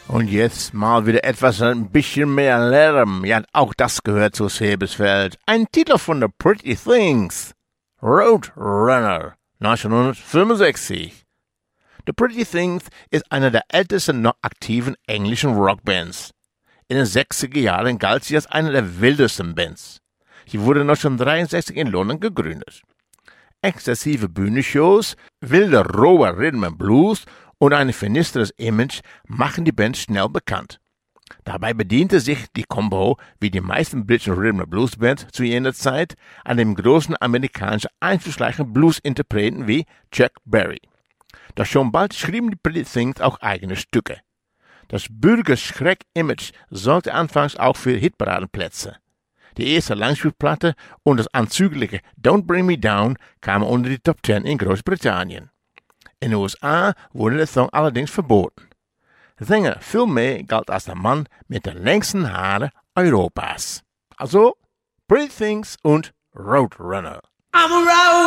Und jetzt mal wieder etwas ein bisschen mehr Lärm. Ja, auch das gehört zu Sebesfeld. Ein Titel von The Pretty Things. Roadrunner, 1965. The Pretty Things ist eine der ältesten noch aktiven englischen Rockbands. In den 60er Jahren galt sie als eine der wildesten Bands. Sie wurde 1963 in London gegründet. Exzessive Bühnenshows, wilder roher Rhythm and Blues und ein finsteres Image machen die Band schnell bekannt. Dabei bediente sich die Combo, wie die meisten britischen Rhythm and Blues Bands zu jener Zeit, an dem großen amerikanischen einflussreichen Blues-Interpreten wie Chuck Berry. Doch schon bald schrieben die Pretty Things auch eigene Stücke. Das Bürgerschreck-Image sorgte anfangs auch für Hitparadenplätze. Die erste Langspielplatte und das anzügliche Don't Bring Me Down kamen unter die Top 10 in Großbritannien. In den USA wurde der Song allerdings verboten. Sänger Phil May galt als der Mann mit den längsten Haaren Europas. Also Pretty Things und Roadrunner. I'm a